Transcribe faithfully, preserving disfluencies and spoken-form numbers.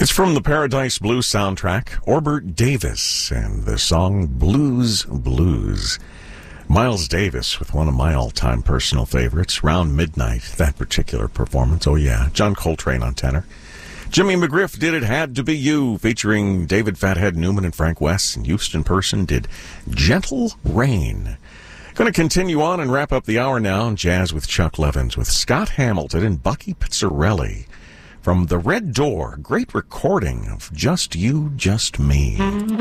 It's from the Paradise Blues soundtrack, Orbert Davis, and the song Blues Blues. Miles Davis with one of my all-time personal favorites, Round Midnight, that particular performance. Oh, yeah. John Coltrane on tenor. Jimmy McGriff did It Had to Be You, featuring David Fathead Newman and Frank West, and Houston Person did Gentle Rain. Going to continue on and wrap up the hour now in jazz with Chuck Levins with Scott Hamilton and Bucky Pizzarelli from The Red Door. Great recording of Just You, Just Me.